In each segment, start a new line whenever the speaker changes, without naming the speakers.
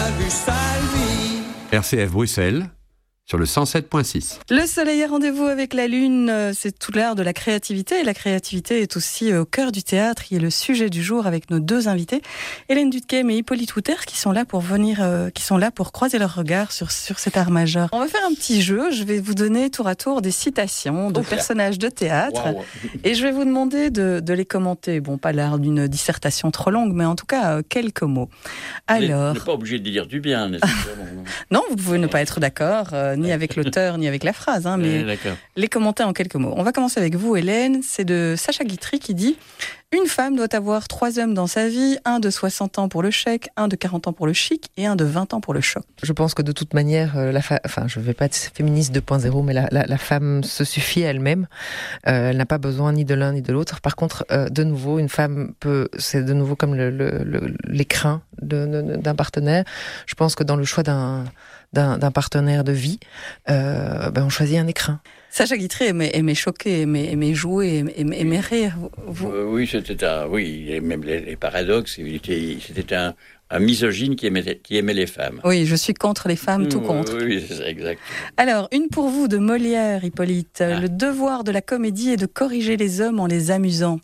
vu sa vie.
RCF Bruxelles, sur le 107.6.
Le soleil a rendez-vous avec la lune, c'est tout l'heure de la créativité. Et la créativité est aussi au cœur du théâtre, qui est le sujet du jour avec nos deux invités, Hélène Dutkem et Hippolyte Houter, qui sont là pour croiser leurs regards sur cet art majeur. On va faire un petit jeu, je vais vous donner tour à tour des citations de personnages de théâtre. Wow. Et je vais vous demander de les commenter. Bon, pas l'air d'une dissertation trop longue, mais en tout cas, quelques mots. Alors...
Vous n'êtes pas obligé de dire du bien, nécessairement.
Non, vous pouvez ne pas être d'accord, ni avec l'auteur, ni avec la phrase, mais les commenter en quelques mots. On va commencer avec vous, Hélène. C'est de Sacha Guitry qui dit « Une femme doit avoir 3 hommes dans sa vie, un de 60 ans pour le chèque, un de 40 ans pour le chic et un de 20 ans pour le choc. »
Je pense que de toute manière, je ne vais pas être féministe 2.0, mais la femme se suffit à elle-même. Elle n'a pas besoin ni de l'un ni de l'autre. Par contre, de nouveau, une femme c'est de nouveau comme l'écrin d'un partenaire. Je pense que dans le choix d'un partenaire de vie, on choisit un écrin.
Sacha Guitry aimait choquer, aimait jouer, aimait rire.
Oui, et même les paradoxes. C'était un misogyne qui aimait les femmes.
Oui, je suis contre les femmes, tout contre.
Oui, c'est ça, exact.
Alors, une pour vous de Molière, Hippolyte. Le devoir de la comédie est de corriger les hommes en les amusant.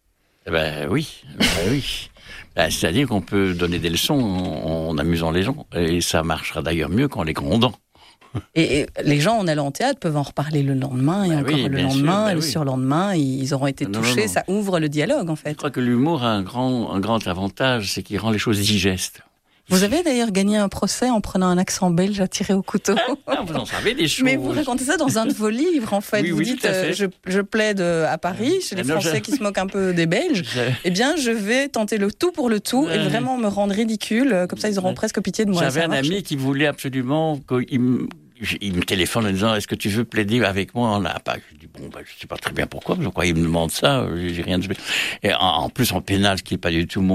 Oui. C'est-à-dire qu'on peut donner des leçons en amusant les gens. Et ça marchera d'ailleurs mieux qu'en les grondant.
Et les gens en allant au théâtre peuvent en reparler le lendemain et encore le lendemain et le surlendemain. Ils auront été touchés, ça ouvre le dialogue en fait.
Je crois que l'humour a un grand avantage, c'est qu'il rend les choses digestes.
Vous avez d'ailleurs gagné un procès en prenant un accent belge à tirer au couteau.
Vous en savez des choses.
Mais vous racontez ça dans un de vos livres, en fait. Vous dites, je plaide à Paris, chez les Français qui se moquent un peu des Belges. Eh bien, je vais tenter le tout pour le tout et vraiment me rendre ridicule. Comme ça, ils auront presque pitié de moi.
J'avais un ami qui voulait absolument... Il me téléphone en disant « Est-ce que tu veux plaider avec moi en APA ?» Je dis « Bon, je sais pas très bien pourquoi, je crois qu'il me demande ça, j'ai rien de... » Et en plus, en pénal, ce qui n'est pas du tout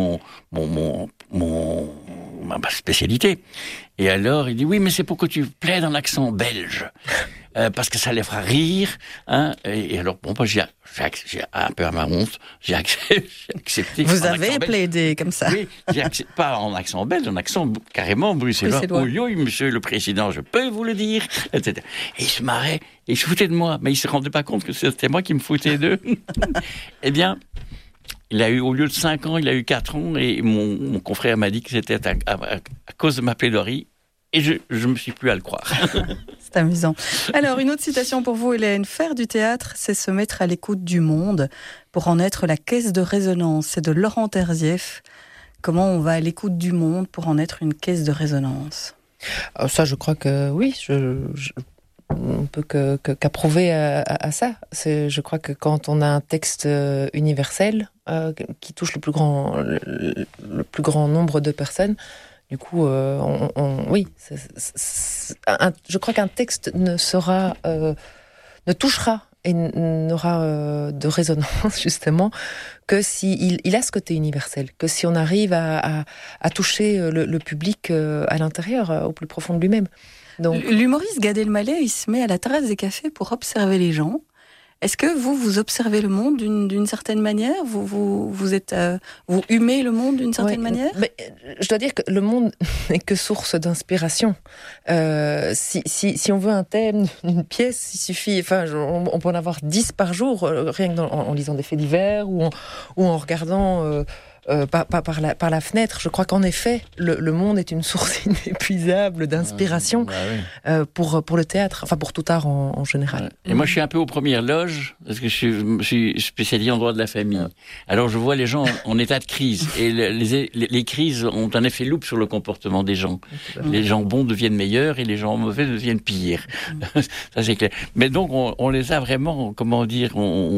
ma spécialité. Et alors, il dit « Oui, mais c'est pour que tu plaides en accent belge. » Parce que ça les fera rire, Et alors, j'ai un peu à ma honte, j'ai accepté.
Vous avez plaidé comme ça.
Oui, pas en accent belge, en accent carrément bruxellois. Oui, monsieur le président, je peux vous le dire, etc. Et il se marrait, et il se foutait de moi, mais il se rendait pas compte que c'était moi qui me foutais d'eux. Eh bien, au lieu de 5 ans, il a eu 4 ans, et mon confrère m'a dit que c'était à cause de ma plaidoirie. Et je me suis plus à le croire.
C'est amusant. Alors, une autre citation pour vous, Hélène. Faire du théâtre, c'est se mettre à l'écoute du monde pour en être la caisse de résonance. C'est de Laurent Terzieff. Comment on va à l'écoute du monde pour en être une caisse de résonance ?
Ça, je crois que oui. On peut qu'approuver à ça. Je crois que quand on a un texte universel qui touche le plus grand nombre de personnes, du coup, oui. Je crois qu'un texte ne touchera et n'aura de résonance, justement, que s'il a ce côté universel, que si on arrive à toucher le public à l'intérieur, au plus profond de lui-même. Donc...
L'humoriste Gad Elmaleh, il se met à la terrasse des cafés pour observer les gens. Est-ce que vous observez le monde d'une certaine manière ? Vous humez le monde d'une certaine manière ?
Mais je dois dire que le monde n'est que source d'inspiration. Si on veut un thème d'une pièce, il suffit... on peut en avoir 10 par jour, rien que en lisant des faits divers ou en regardant... par la fenêtre. Je crois qu'en effet, le monde est une source inépuisable d'inspiration pour le théâtre, enfin pour tout art en général.
Et moi, je suis un peu aux premières loges, parce que je suis spécialisé en droit de la famille. Alors, je vois les gens en état de crise. Et les crises ont un effet loupe sur le comportement des gens. Les gens bons deviennent meilleurs et les gens mauvais deviennent pires. Ça, c'est clair. Mais donc, on les a vraiment, comment dire,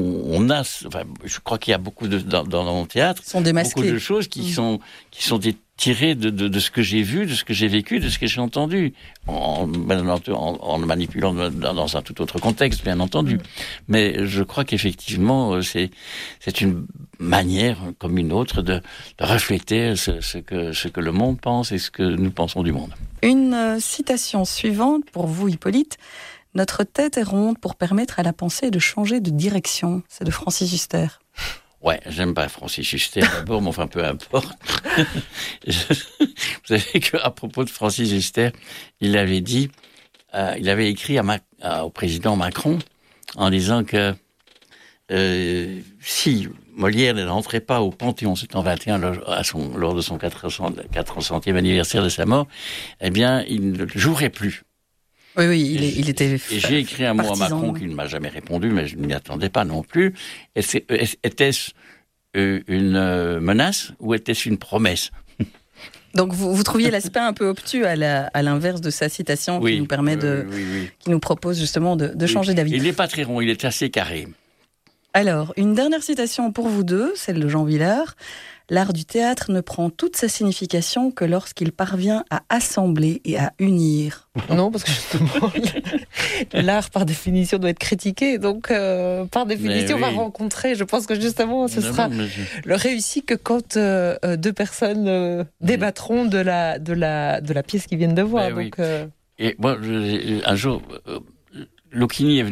je crois qu'il y a beaucoup dans le théâtre.
Sont démasqués.
Beaucoup de choses qui sont tirées de ce que j'ai vu, de ce que j'ai vécu, de ce que j'ai entendu, en le manipulant dans un tout autre contexte, bien entendu. Mais je crois qu'effectivement, c'est une manière, comme une autre, de refléter ce que le monde pense et ce que nous pensons du monde.
Une citation suivante pour vous, Hippolyte. « Notre tête est ronde pour permettre à la pensée de changer de direction ». C'est de Francis Huster.
Ouais, j'aime pas Francis Huster d'abord, mais enfin peu importe. Vous savez qu'à propos de Francis Huster, il avait dit, il avait écrit au président Macron en disant que si Molière ne rentrait pas au Panthéon 721 lors de son 400e anniversaire de sa mort, eh bien, il ne jouerait plus.
Oui, il était.
Et j'ai écrit un mot à Macron qui ne m'a jamais répondu, mais je ne m'y attendais pas non plus. Était-ce une menace ou était-ce une promesse?
Donc vous trouviez l'aspect un peu obtus à l'inverse de sa citation qui nous permet qui nous propose justement de changer d'avis.
Il n'est pas très rond, il est assez carré.
Alors, une dernière citation pour vous deux, celle de Jean Vilar. L'art du théâtre ne prend toute sa signification que lorsqu'il parvient à assembler et à unir.
Non, parce que justement, l'art, par définition, doit être critiqué. Donc, par définition, on va rencontrer. Je pense que justement, ce sera le réussi que quand deux personnes débattront de la pièce qu'ils viennent de voir.
Donc, et moi, un jour, Lucchini est venu